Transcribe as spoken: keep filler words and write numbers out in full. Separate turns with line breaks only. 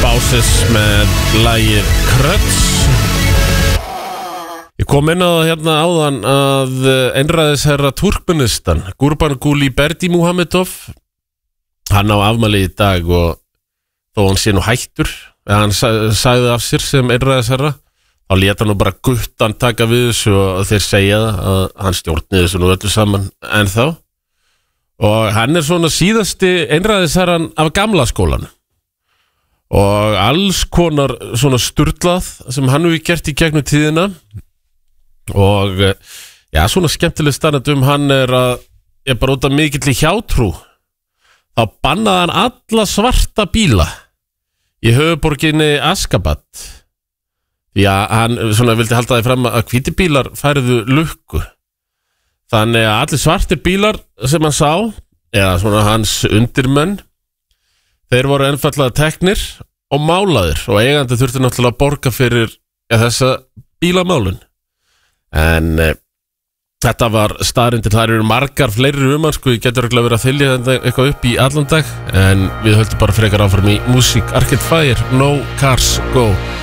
Básis með lagið Kröts. Ég kom inn á það hérna áðan að einræðisherra Turkmenistan, Gurbanguly Berdimuhamedov, hann á afmæli í dag og þó hann sé nú hættur, eða hann sagði af sér sem einræðisherra, þá lét hann nú bara guttan taka við þessu og þeir segja það að hann stjórni þessu nú öllu saman en þá. Og hann er svona síðasti einræðisherran af gamla skólan. Og alls konar svona sturlað sem hann hefur gert í gegnum tíðina. Og já, svona skemmtileg starrand um hann er að ég bara út af mikill í hjátrú. Þá bannaði hann alla svarta bíla í höfuborginni Ashgabat. Því að hann svona vildi halda því fram að hvítir bílar færðu lukku. Þannig að allir svartir bílar sem hann sá, eða svona hans undirmenn, þeir voru einfallega teknir og málaðir og eigandi þurfti náttúrulega að borga fyrir ja, þessa bílamálun. En e, þetta var staðreyndin, það eru margar fleiri um hann, sko, ég getur ekki verið að þylja eitthvað upp í allan dag, en við höldum bara frekar áfram í músík. Arcade Fire, No Cars Go.